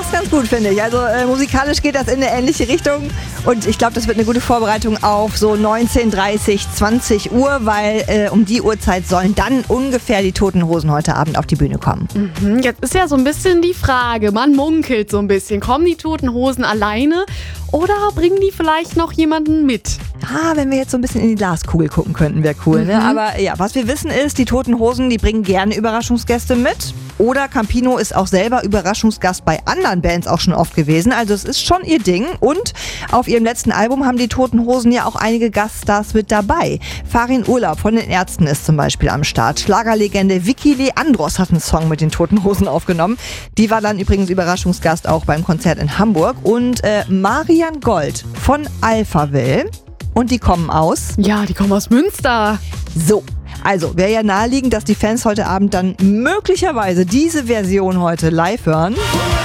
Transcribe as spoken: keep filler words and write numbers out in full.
passt ganz gut, finde ich. Also äh, musikalisch geht das in eine ähnliche Richtung und ich glaube, das wird eine gute Vorbereitung auf so neunzehn, dreißig, zwanzig Uhr, weil äh, um die Uhrzeit sollen dann ungefähr die Toten Hosen heute Abend auf die Bühne kommen. Mhm, jetzt ist ja so ein bisschen die Frage, man munkelt so ein bisschen, kommen die Toten Hosen alleine oder bringen die vielleicht noch jemanden mit? Ah, wenn wir jetzt so ein bisschen in die Glaskugel gucken könnten, wäre cool, ne? Aber ja, was wir wissen ist, die Toten Hosen, die bringen gerne Überraschungsgäste mit. Oder Campino ist auch selber Überraschungsgast bei anderen Bands auch schon oft gewesen. Also es ist schon ihr Ding. Und auf ihrem letzten Album haben die Toten Hosen ja auch einige Gaststars mit dabei. Farin Urlaub von den Ärzten ist zum Beispiel am Start. Schlagerlegende Vicky Leandros hat einen Song mit den Toten Hosen aufgenommen. Die war dann übrigens Überraschungsgast auch beim Konzert in Hamburg. Und äh, Marian Gold von Alphaville. Und die kommen aus? Ja, die kommen aus Münster. So. Also, wäre ja naheliegend, dass die Fans heute Abend dann möglicherweise diese Version heute live hören.